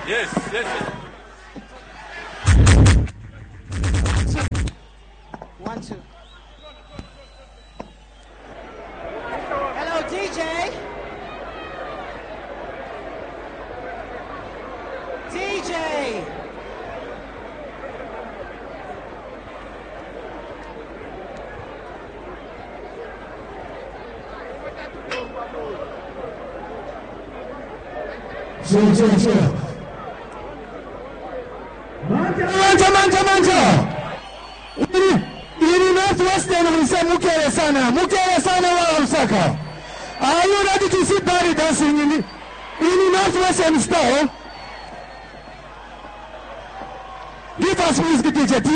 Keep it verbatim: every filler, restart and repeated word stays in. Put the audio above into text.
Yes, yes, yes. One, two. Hello, D J. D J. Sure, sure, sure. Manja, manja, manja, manja. Ili, ili Northwestern ulisa mukele sana, mukele sana wa Lusaka. Are you ready to see Barry dancing in, in Northwestern style? Give us music, D J.